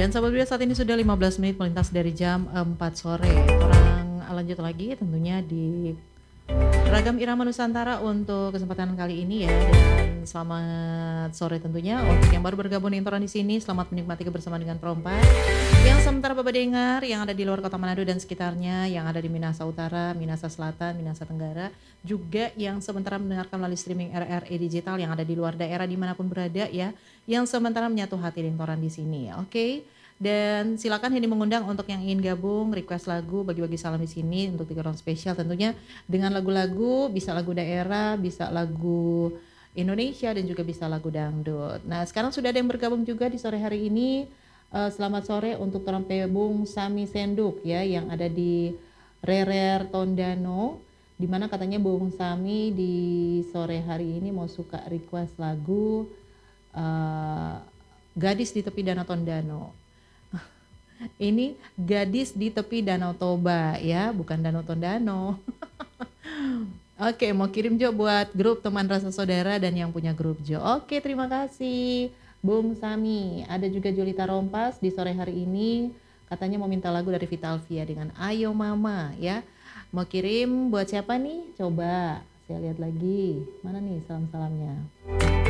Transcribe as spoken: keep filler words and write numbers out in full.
dan sahabat Buya saat ini sudah lima belas menit melintas dari jam empat sore. Orang lanjut lagi tentunya di Ragam Irama Nusantara untuk kesempatan kali ini ya. Dan selamat sore tentunya untuk yang baru bergabung di Intoran di sini. Selamat menikmati kebersamaan dengan perempat yang sementara Bapak dengar yang ada di luar kota Manado dan sekitarnya, yang ada di Minahasa Utara, Minahasa Selatan, Minahasa Tenggara, juga yang sementara mendengarkan melalui streaming R R E digital yang ada di luar daerah dimanapun berada ya, yang sementara menyatu hati di Intoran di sini. Oke. Okay? Dan silakan ini mengundang untuk yang ingin gabung, request lagu, bagi-bagi salam di sini untuk tiga orang spesial tentunya dengan lagu-lagu, bisa lagu daerah, bisa lagu Indonesia dan juga bisa lagu dangdut. Nah, sekarang sudah ada yang bergabung juga di sore hari ini. Uh, selamat sore untuk Torang Bung Sami Senduk ya yang ada di Rerer Tondano, di mana katanya Bung Sami di sore hari ini mau suka request lagu uh, Gadis di Tepi Danau Tondano. Ini gadis di tepi Danau Toba ya, bukan Danau Tondano. Oke, mau kirim Jo buat grup teman rasa saudara dan yang punya grup Jo. Oke, terima kasih Bung Sami. Ada juga Julita Rompas di sore hari ini, katanya mau minta lagu dari Vitalvia dengan Ayo Mama ya. Mau kirim buat siapa nih? Coba saya lihat lagi. Mana nih salam-salamnya?